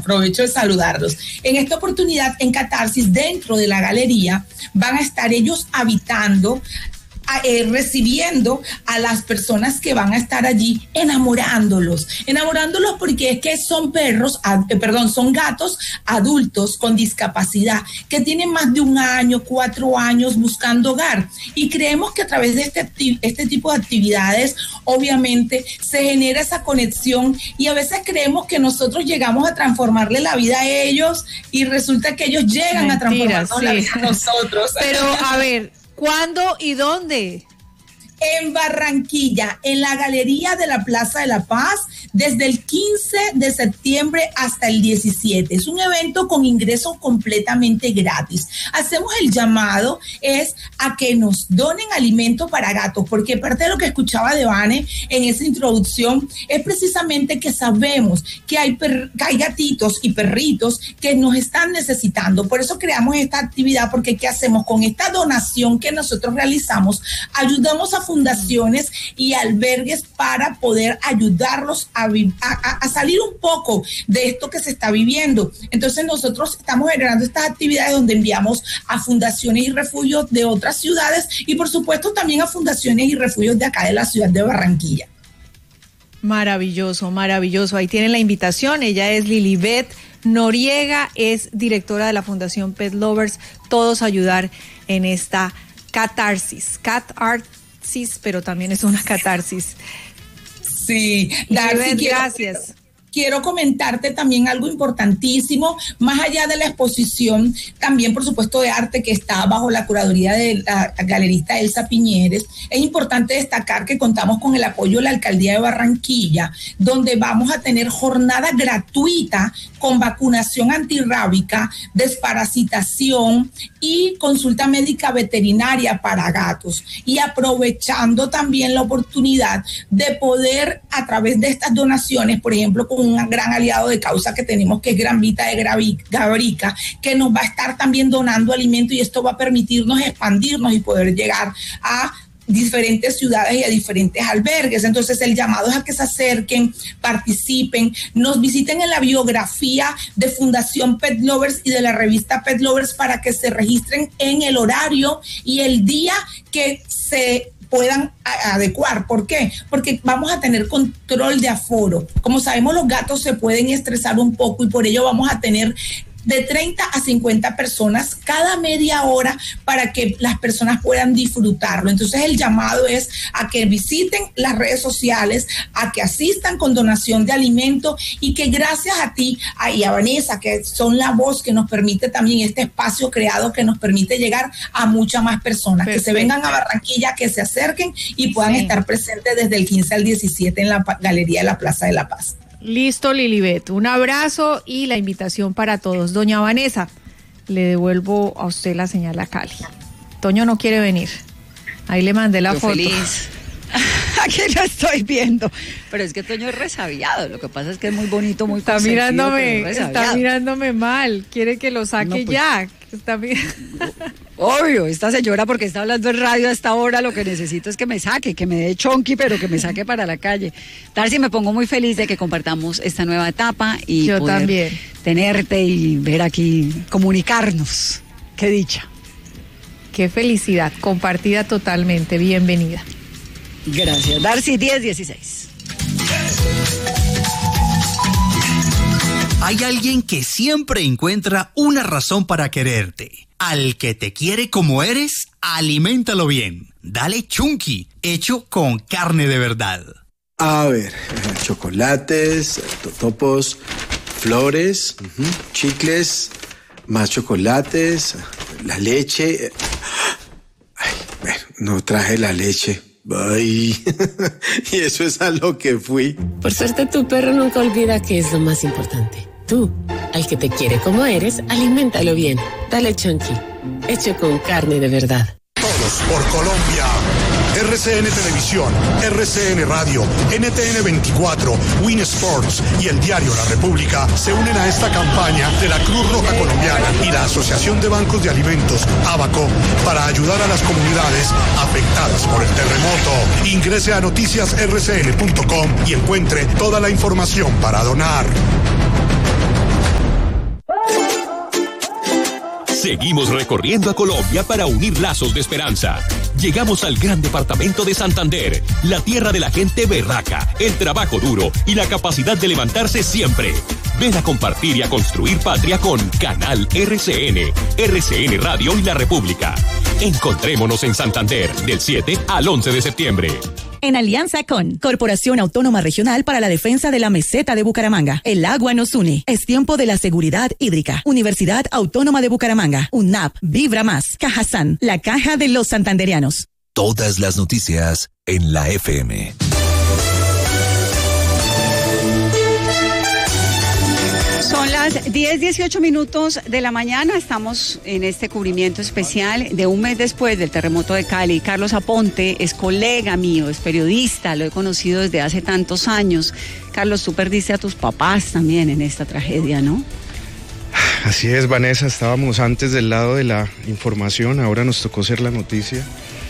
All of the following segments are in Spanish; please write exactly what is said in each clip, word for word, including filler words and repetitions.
aprovecho de saludarlos. En esta oportunidad, en Catarsis, dentro de la galería, van a estar ellos habitando, Eh, recibiendo a las personas que van a estar allí, enamorándolos, enamorándolos porque es que son perros, eh, perdón, son gatos adultos con discapacidad que tienen más de un año, cuatro años buscando hogar, y creemos que a través de este, este tipo de actividades obviamente se genera esa conexión, y a veces creemos que nosotros llegamos a transformarle la vida a ellos y resulta que ellos llegan Mentira, a transformarnos sí. la vida a nosotros. Pero a ver, ¿cuándo y dónde? En Barranquilla, en la Galería de la Plaza de la Paz, desde el quince de septiembre hasta el diecisiete. Es un evento con ingreso completamente gratis. Hacemos el llamado es a que nos donen alimento para gatos, porque parte de lo que escuchaba de Vane en esa introducción es precisamente que sabemos que hay, per, que hay gatitos y perritos que nos están necesitando. Por eso creamos esta actividad, porque ¿qué hacemos? Con esta donación que nosotros realizamos, ayudamos a fundaciones y albergues para poder ayudarlos a, a, a salir un poco de esto que se está viviendo. Entonces nosotros estamos generando estas actividades donde enviamos a fundaciones y refugios de otras ciudades y por supuesto también a fundaciones y refugios de acá de la ciudad de Barranquilla. Maravilloso, maravilloso. Ahí tienen la invitación. Ella es Lilibet Noriega, es directora de la Fundación Pet Lovers. Todos a ayudar en esta catarsis, cat art pero también es una catarsis. Sí, Darcy, quiero, gracias. Quiero comentarte también algo importantísimo, más allá de la exposición, también por supuesto de arte que está bajo la curaduría de la galerista Elsa Piñeres. Es importante destacar que contamos con el apoyo de la Alcaldía de Barranquilla, donde vamos a tener jornada gratuita con vacunación antirrábica, desparasitación y consulta médica veterinaria para gatos, y aprovechando también la oportunidad de poder a través de estas donaciones, por ejemplo con un gran aliado de causa que tenemos que es Gran Vita de Gabrica, que nos va a estar también donando alimento, y esto va a permitirnos expandirnos y poder llegar a diferentes ciudades y a diferentes albergues. Entonces el llamado es a que se acerquen, participen, nos visiten en la biografía de Fundación Pet Lovers y de la revista Pet Lovers para que se registren en el horario y el día que se puedan adecuar. ¿Por qué? Porque vamos a tener control de aforo. Como sabemos, los gatos se pueden estresar un poco y por ello vamos a tener de treinta a cincuenta personas cada media hora para que las personas puedan disfrutarlo. Entonces el llamado es a que visiten las redes sociales, a que asistan con donación de alimento y que gracias a ti y a Vanessa, que son la voz que nos permite también este espacio creado que nos permite llegar a muchas más personas. Perfecto. Que se vengan a Barranquilla, que se acerquen y puedan sí. estar presentes desde el quince al diecisiete en la Galería de la Plaza de la Paz. Listo, Lilibet, un abrazo y la invitación para todos. Doña Vanessa, le devuelvo a usted la señal a Cali. Toño no quiere venir. Ahí le mandé la Yo foto. Feliz. Aquí lo estoy viendo. Pero es que Toño es resabiado. Lo que pasa es que es muy bonito, muy está mirándome, está mirándome mal. Quiere que lo saque no, pues, ya. Está bien. Obvio, esta señora porque está hablando en radio a esta hora, lo que necesito es que me saque, que me dé chonqui, pero que me saque para la calle. Darcy, me pongo muy feliz de que compartamos esta nueva etapa y yo poder también tenerte y ver aquí, comunicarnos. Qué dicha. Qué felicidad, compartida totalmente. Bienvenida. Gracias. Darcy, diez dieciséis. Hay alguien que siempre encuentra una razón para quererte. Al que te quiere como eres, aliméntalo bien. Dale chunky, hecho con carne de verdad. A ver, chocolates, totopos, flores, uh-huh, chicles, más chocolates, la leche. Ay, bueno, no traje la leche. Ay, y eso es a lo que fui. Por suerte tu perro nunca olvida que es lo más importante. Tú, al que te quiere como eres, aliméntalo bien. Dale chunky, hecho con carne de verdad. Todos por Colombia. R C N Televisión, R C N Radio, N T N veinticuatro, Win Sports y el diario La República se unen a esta campaña de la Cruz Roja Colombiana y la Asociación de Bancos de Alimentos, ABACO, para ayudar a las comunidades afectadas por el terremoto. Ingrese a noticias r c n punto com y encuentre toda la información para donar. Seguimos recorriendo a Colombia para unir lazos de esperanza. Llegamos al gran departamento de Santander, la tierra de la gente berraca, el trabajo duro y la capacidad de levantarse siempre. Ven a compartir y a construir patria con Canal R C N, R C N Radio y La República. Encontrémonos en Santander del siete al once de septiembre. En alianza con Corporación Autónoma Regional para la Defensa de la Meseta de Bucaramanga. El agua nos une. Es tiempo de la seguridad hídrica. Universidad Autónoma de Bucaramanga. UNAP. Vibra Más. Cajazán. La caja de los santanderianos. Todas las noticias en la F M. Son las diez dieciocho minutos de la mañana. Estamos en este cubrimiento especial de un mes después del terremoto de Cali. Carlos Aponte es colega mío, es periodista, lo he conocido desde hace tantos años. Carlos, tú perdiste a tus papás también en esta tragedia, ¿no? Así es, Vanessa, estábamos antes del lado de la información, ahora nos tocó ser la noticia.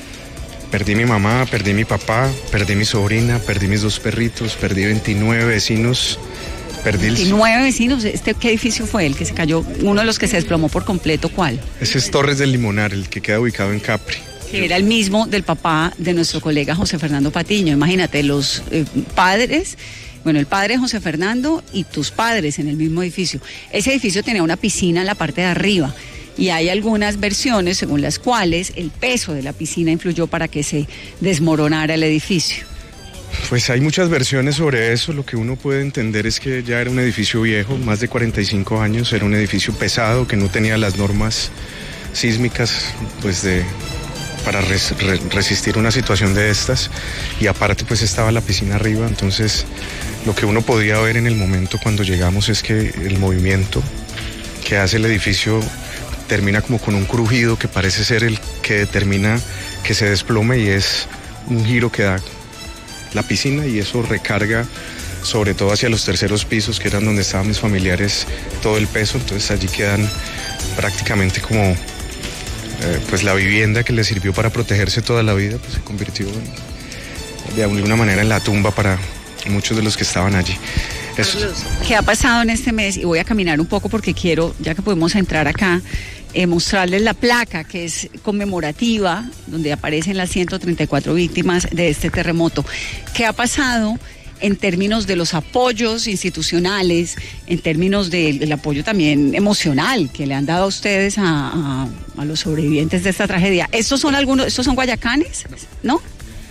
Perdí mi mamá, perdí mi papá, perdí mi sobrina, perdí mis dos perritos, perdí veintinueve vecinos. Perdí veintinueve vecinos. Este, ¿qué edificio fue el que se cayó? Uno de los que se desplomó por completo, ¿cuál? Ese es Torres del Limonar, el que queda ubicado en Capri. Que era el mismo del papá de nuestro colega José Fernando Patiño. Imagínate, los eh, padres, bueno, el padre de José Fernando y tus padres en el mismo edificio. Ese edificio tenía una piscina en la parte de arriba y hay algunas versiones según las cuales el peso de la piscina influyó para que se desmoronara el edificio. Pues hay muchas versiones sobre eso. Lo que uno puede entender es que ya era un edificio viejo, más de cuarenta y cinco años, era un edificio pesado que no tenía las normas sísmicas pues de, para res, re, resistir una situación de estas, y aparte pues estaba la piscina arriba. Entonces lo que uno podía ver en el momento cuando llegamos es que el movimiento que hace el edificio termina como con un crujido que parece ser el que determina que se desplome, y es un giro que da la piscina, y eso recarga sobre todo hacia los terceros pisos, que eran donde estaban mis familiares, todo el peso. Entonces allí quedan prácticamente como eh, pues la vivienda que les sirvió para protegerse toda la vida, pues se convirtió en, de alguna manera en la tumba para muchos de los que estaban allí. Eso. ¿Qué ha pasado en este mes? Y voy a caminar un poco porque quiero, ya que podemos entrar acá, Eh, mostrarles la placa que es conmemorativa, donde aparecen las ciento treinta y cuatro víctimas de este terremoto. ¿Qué ha pasado en términos de los apoyos institucionales, en términos de, del apoyo también emocional que le han dado a ustedes a, a, a los sobrevivientes de esta tragedia? ¿Estos son algunos, estos son guayacanes? ¿No?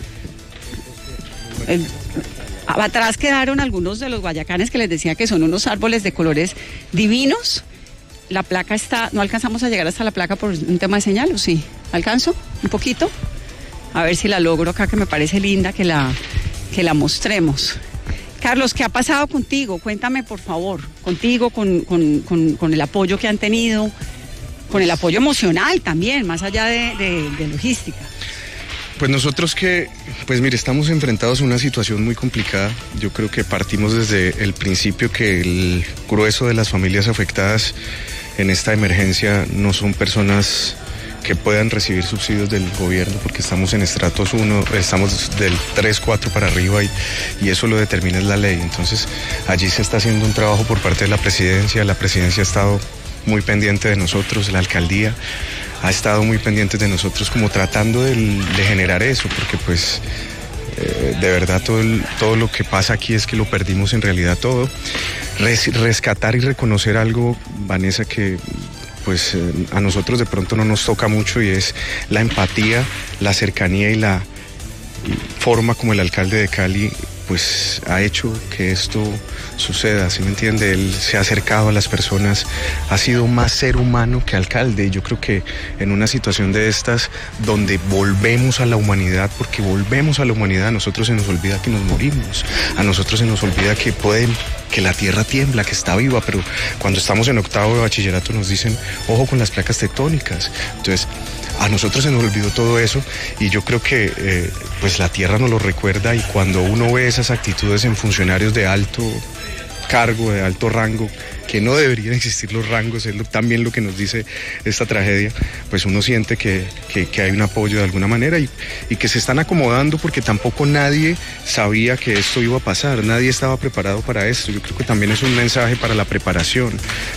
El, atrás quedaron algunos de los guayacanes que les decía que son unos árboles de colores divinos. La placa está, no alcanzamos a llegar hasta la placa por un tema de señal, ¿o sí? ¿Alcanzo? ¿Un poquito? A ver si la logro acá, que me parece linda que la, que la mostremos. Carlos, ¿qué ha pasado contigo? Cuéntame, por favor. Contigo, con, con, con, con el apoyo que han tenido, con el apoyo emocional también, más allá de, de, de logística. Pues nosotros que, pues mire, estamos enfrentados a una situación muy complicada. Yo creo que partimos desde el principio que el grueso de las familias afectadas en esta emergencia no son personas que puedan recibir subsidios del gobierno, porque estamos en estratos uno, estamos del tres, cuatro para arriba, y, y eso lo determina la ley. Entonces allí se está haciendo un trabajo por parte de la presidencia. La presidencia ha estado muy pendiente de nosotros, la alcaldía ha estado muy pendiente de nosotros, como tratando de, de generar eso, porque pues eh, de verdad todo, el, todo lo que pasa aquí es que lo perdimos en realidad todo. Res, rescatar y reconocer algo, Vanessa, que pues eh, a nosotros de pronto no nos toca mucho, y es la empatía, la cercanía y la forma como el alcalde de Cali pues ha hecho que esto suceda, ¿sí me entiende? Él se ha acercado a las personas, ha sido más ser humano que alcalde, y yo creo que en una situación de estas, donde volvemos a la humanidad, porque volvemos a la humanidad, a nosotros se nos olvida que nos morimos, a nosotros se nos olvida que pueden, que la tierra tiembla, que está viva, pero cuando estamos en octavo de bachillerato nos dicen, ojo con las placas tectónicas. Entonces, a nosotros se nos olvidó todo eso, y yo creo que eh, pues la tierra nos lo recuerda, y cuando uno ve esas actitudes en funcionarios de alto cargo, de alto rango, que no deberían existir los rangos, es lo, también lo que nos dice esta tragedia, pues uno siente que, que, que hay un apoyo de alguna manera, y, y que se están acomodando, porque tampoco nadie sabía que esto iba a pasar, nadie estaba preparado para esto. Yo creo que también es un mensaje para la preparación.